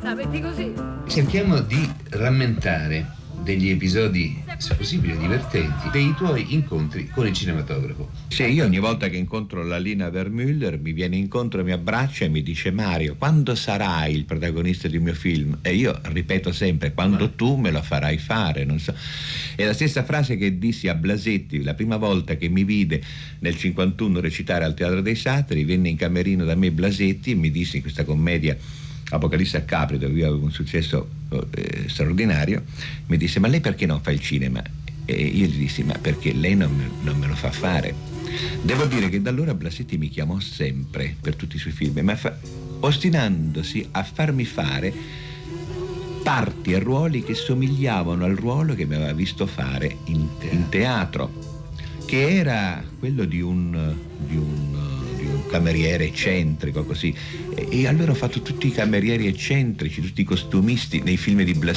Sapete così? Cerchiamo di rammentare degli episodi, se possibile divertenti, dei tuoi incontri con il cinematografo. Sì, io ogni volta che incontro la Lina Wertmüller mi viene incontro, mi abbraccia e mi dice: Mario, quando sarai il protagonista di un mio film? E io ripeto sempre: quando tu me lo farai fare, non so. È la stessa frase che dissi a Blasetti la prima volta che mi vide nel 51 recitare al Teatro dei Satiri. Venne in camerino da me Blasetti e mi disse, in questa commedia Apocalisse a Capri, dove io avevo un successo straordinario, mi disse: ma lei perché non fa il cinema? E io gli dissi: ma perché lei non me lo fa fare. Devo dire che da allora Blasetti mi chiamò sempre per tutti i suoi film, ma ostinandosi a farmi fare parti e ruoli che somigliavano al ruolo che mi aveva visto fare in teatro, che era quello di un cameriere eccentrico, così. E allora ho fatto tutti i camerieri eccentrici, tutti i costumisti nei film di Blasetti.